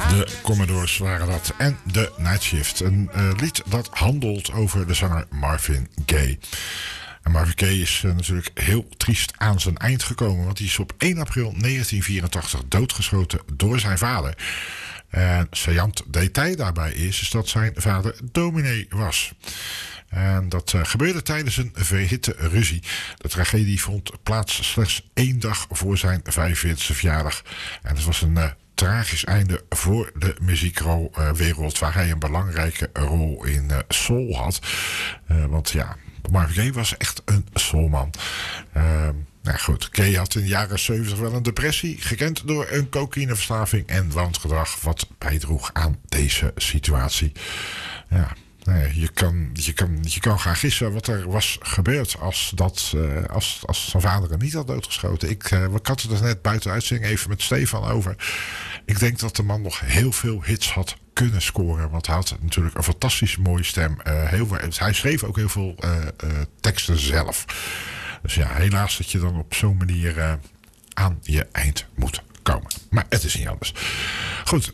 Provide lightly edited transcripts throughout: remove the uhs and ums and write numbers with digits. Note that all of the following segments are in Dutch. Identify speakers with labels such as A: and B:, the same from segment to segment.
A: De Commodores waren dat. En de Night Shift. Een lied dat handelt over de zanger Marvin Gaye. En Marvin Gaye is natuurlijk heel triest aan zijn eind gekomen. Want hij is op 1 april 1984 doodgeschoten door zijn vader. En saillant detail daarbij is dat zijn vader dominee was. En dat gebeurde tijdens een verhitte ruzie. De tragedie vond plaats slechts 1 dag voor zijn 45e verjaardag. En het was een tragisch einde voor de muziekwereld, waar hij een belangrijke rol in soul had. Want ja, Marvin Gaye was echt een soulman. Nou goed, Gaye had in de jaren 70 wel een depressie, gekend door een cocaïneverslaving en wangedrag, wat bijdroeg aan deze situatie. Ja. Nee, je kan gaan gissen wat er was gebeurd als zijn vader hem niet had doodgeschoten. Ik had het er net buiten uitzingen even met Stefan over. Ik denk dat de man nog heel veel hits had kunnen scoren. Want hij had natuurlijk een fantastisch mooie stem. Hij schreef ook heel veel teksten zelf. Dus ja, helaas dat je dan op zo'n manier aan je eind moet komen. Maar het is niet anders. Goed,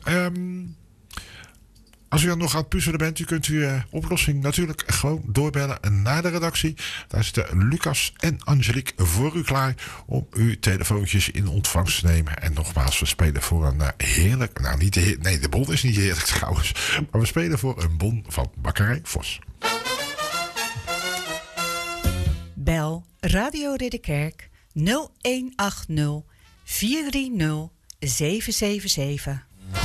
A: als u dan nog aan het puzzelen bent, u kunt uw oplossing natuurlijk gewoon doorbellen naar de redactie. Daar zitten Lucas en Angelique voor u klaar om uw telefoontjes in ontvangst te nemen. En nogmaals, we spelen voor een heerlijk... Nou, nee, de bon is niet heerlijk trouwens. Maar we spelen voor een bon van Bakkerij Vos.
B: Bel Radio Ridderkerk 0180 430 777.